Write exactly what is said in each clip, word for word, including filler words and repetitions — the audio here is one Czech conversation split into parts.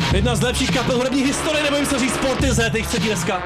Jedna z lepších kapel hudební historie, nebojím se říct Portishead, jejich třetí deska.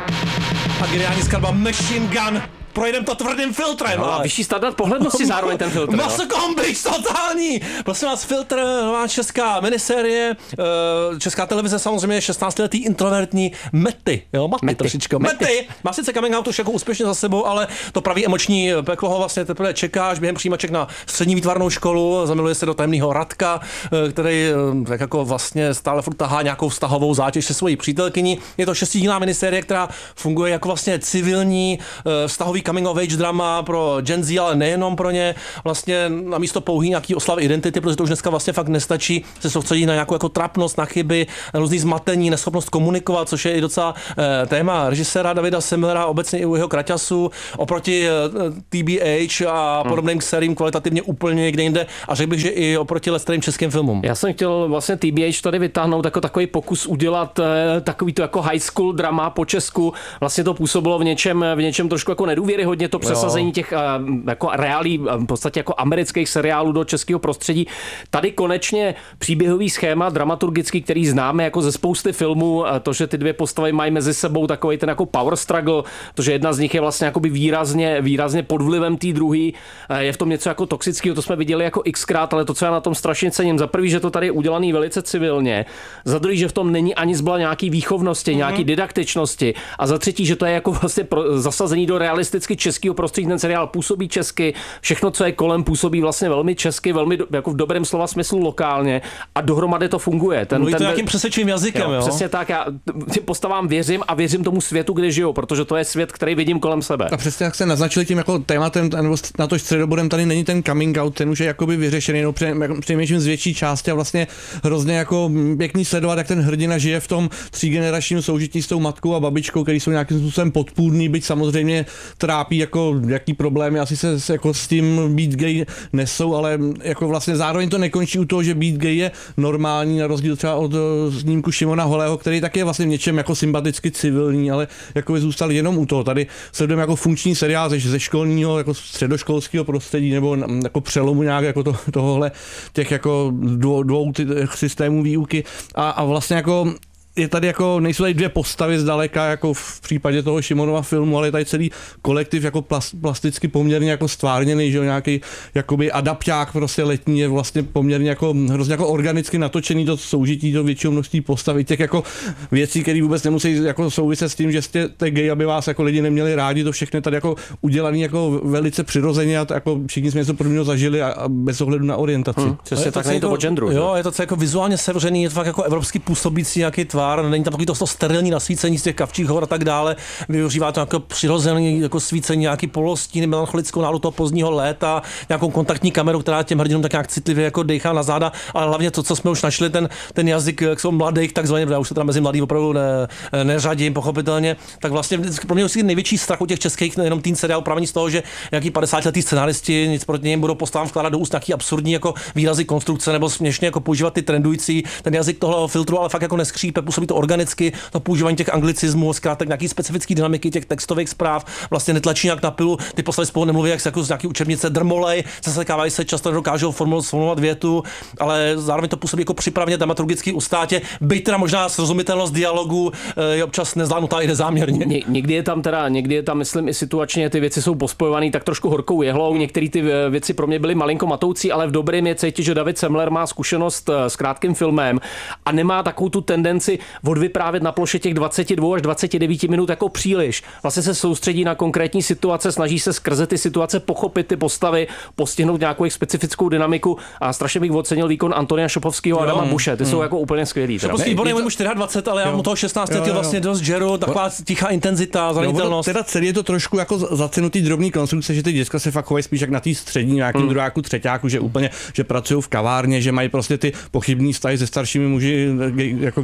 A geniální skladba Machine Gun. Projedem to tvrdým filtrem. No, a vyšší standard pohlednosti zároveň ten filtr. Masokombix totální. Prosím vás, Filtr, nová česká minisérie, česká televize samozřejmě, šestnáctiletý introvertní Mety, jo, Maty, Mety. trošička. Mety. Mety. Má sice coming out už jako úspěšně za sebou, ale to pravý emoční peklo ho vlastně teprve čekáš během přijímaček na střední výtvarnou školu, zamiluje se do tajemného Radka, který tak jako vlastně stále furt tahá nějakou vztahovou zátěž se svojí přítelkyní. Je to šestidílná minisérie, která funguje jako vlastně civilní vztahový coming of age drama pro Gen Z, ale nejenom pro ně. Vlastně na místo pouhý nějaký oslavy identity, protože to už dneska vlastně fakt nestačí se soustředit na nějakou jako trapnost, na chyby, na různý zmatení, neschopnost komunikovat, což je i docela eh, téma režiséra Davida Semlera, obecně i u jeho Kraťasu, oproti eh, T B H a podobným sériím kvalitativně úplně někde jinde a řekl bych, že i oproti lestrým českým filmům. Já jsem chtěl vlastně T B H tady vytáhnout jako takový pokus udělat eh, takový to jako high school drama po Česku. Vlastně to působilo v něčem, v něčem trošku jako nedůvěry, hodně to přesazení jo. těch jako reálí, v podstatě jako amerických seriálů do českého prostředí. Tady konečně příběhový schéma dramaturgický, který známe jako ze spousty filmů, to, že ty dvě postavy mají mezi sebou takový ten jako power struggle, to, že jedna z nich je vlastně jakoby výrazně, výrazně pod vlivem té druhé, je v tom něco jako toxického, to jsme viděli jako xkrát, ale to, co já na tom strašně cením, za prvý, že to tady je udělaný velice civilně, za druhý, že v tom není ani zbla nějaký výchovnosti, mm-hmm. nějaký didaktičnosti a za třetí, že to je jako vlastně pro, zasazení do realisticky českého prostředí, ten seriál působí česky, všechno, co je kolem, působí vlastně velmi česky, velmi do, jako v dobrém slova smyslu lokálně a dohromady to funguje. Ten, Mluví to ten, nějakým přesvědčivým jazykem, jo, jo? Přesně tak, já těm postavám věřím a věřím tomu světu, kde žijou, protože to je svět, který vidím kolem sebe. A přesně jak se naznačili tím jako tématem, nebo na to středobodem tady není ten coming out, ten už je jakoby vyřešený, no přinejmenším z větší části a vlastně hrozně jako pěkný sledovat, jak ten hrdina žije v tom třígeneračním soužití s tou matkou a babičkou, který jsou nějakým způsobem podpůrný, byť samozřejmě trápí jako jaký problémy asi se, se jako s tím být gay nesou, ale jako vlastně zároveň to nekončí u toho, že být gay je normální, na rozdíl třeba od snímku Šimona Holého, který taky je vlastně v něčem jako sympaticky civilní, ale jako by zůstal jenom u toho. Tady sledujeme jako funkční seriál ze, ze školního, jako středoškolského prostředí nebo jako přelomu nějak jako to, tohohle těch jako dvou, dvou systémů výuky a, a vlastně jako je tady jako, nejsou tady dvě postavy zdaleka, jako v případě toho Šimonova filmu, ale je tady celý kolektiv jako plast, plasticky poměrně jako stvárněný, že jo, nějaký jakoby adapták prostě letní je vlastně poměrně jako hrozně jako organicky natočený to soužití, to většího množství postav, těch jako věcí, které vůbec nemusí jako souviset s tím, že jste gay, aby vás jako lidi neměli rádi, to všechno je tady jako udělaný jako velice přirozeně a to jako všichni jsme něco podobného zažili a, a bez ohledu na orientaci. Hmm, přesně tak, není to o genderu. Jo, je to jako vizuálně sevřený, je to fakt jako evropský působící nějaký tvar. Není tam takový to, to sterilní nasvícení z těch Kavčích hor a tak dále. Využívá to jako přirozený jako svícení, nějaký polostín, melancholickou náladu toho pozdního léta, nějakou kontaktní kameru, která těm hrdinům tak nějak citlivě jako dechá na záda, ale hlavně to, co jsme už našli, ten, ten jazyk, jak jsou mladých, takzvaně, já už se tam mezi mladý opravdu ne, neřadím, pochopitelně, tak vlastně pro mě je největší strach u těch českých, nejenom tým seriál, právě z toho, že nějaký padesátiletí scenaristi nic proti něm budou postavám vkládat do úst nějaký absurdní jako výrazy konstrukce nebo směšně jako používat ty trendující, ten jazyk tohle filtru, ale fakt jako neskřípe, působí to organicky, to používání těch anglicismů, zkrátka nějaký specifický dynamiky těch textových zpráv, vlastně netlačí nějak na pilu, ty postavy spolu nemluví jak jako z nějaký učebnice, drmolej, zasekávají se, často nedokážou formulovat větu, ale zároveň to působí jako připraveně dramaturgicky ustátě, byť teda možná srozumitelnost dialogu je občas nezvládnutá i nezáměrně. Ně, někdy je tam teda, někdy je tam, myslím, i situačně ty věci jsou pospojované tak trošku horkou jehlou, některé ty věci pro mě byly malinko matoucí, ale v dobrém je cítit, že David Semler má zkušenost s krátkým filmem a nemá takovou tu tendenci odvyprávět na ploše těch dvacet dva až dvacet devět minut jako příliš. Vlastně se soustředí na konkrétní situace, snaží se skrze ty situace pochopit ty postavy, postihnout nějakou jejich specifickou dynamiku a strašně bych ocenil výkon Antonia Šopovského a Adama Buše. Ty hmm. jsou jako úplně skvělí. Šopovský bod je mu dvacet čtyři, ale já mu toho šestnáct let vlastně dost žeru, taková tichá intenzita, zranitelnost. Teda celý je to trošku jako zacenutý drobný konstrukce, že ty děcka se fakt chovají spíš jak na té střední, nějakým hmm. druháku, třeťáku, že úplně, že pracují v kavárně, že mají prostě ty pochybný vztahy se staršími muži, gay, jako gay vztahy na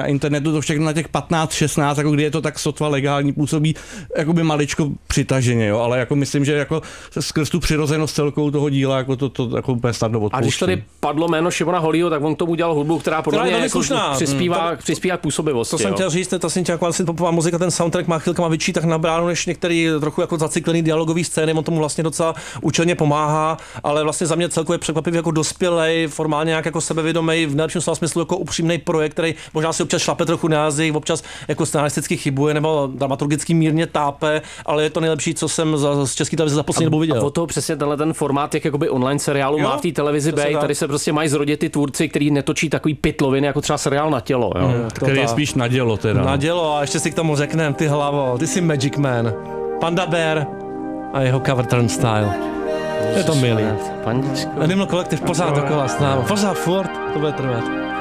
internetu, to všechno na těch patnáct šestnáct, jako kdy je to tak sotva legální, působí jakoby maličko přitaženě, jo, ale jako myslím, že jako skrz tu přirozenost celkou toho díla, jako to, to jako úplně snadno odpouštím. A když tady padlo jméno Šimona Holího, tak on k tomu udělal hudbu, která podle mě jako přispívá, hmm. přispívá k působivosti. To jsem chtěl říct, to vlastně jako popová muzika, ten soundtrack má chvilkama větší tak nabráno než některý trochu jako zacyklený dialogový scény, on tomu vlastně docela účelně pomáhá, ale vlastně za mě celkově překvapivě jako dospělej, formálně nějak jako sebevědomý, v nejlepším slova smyslu jako upřímný projekt, který možná si občas šlape trochu na jazyk, občas jako scenaristicky chybuje nebo dramaturgicky mírně tápe, ale je to nejlepší, co jsem za, z české televize za poslední dobu viděl. A o toho přesně tenhle ten formát těch jakoby online seriálu jo, má v té televizi B, tady se prostě mají zrodit ty tvůrci, kteří netočí takový pitloviny, jako třeba seriál Na tělo. Jo? Hmm, který je spíš na dělo teda. Na dělo a ještě si k tomu řekneme, ty hlavo, ty jsi Magic Man, Panda Bear a jeho cover Turnstile. Je to milý. Pandičko. Animal Collective pořád dokola s námi, pořád furt, to bude trvat.